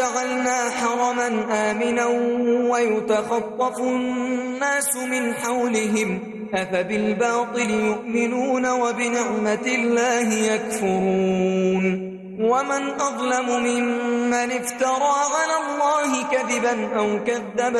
جعلنا حرما آمنا ويتخطف الناس من حولهم أفبالباطل يؤمنون وبنعمة الله يكفرون ومن أظلم ممن افترى على الله كذبا أو كذب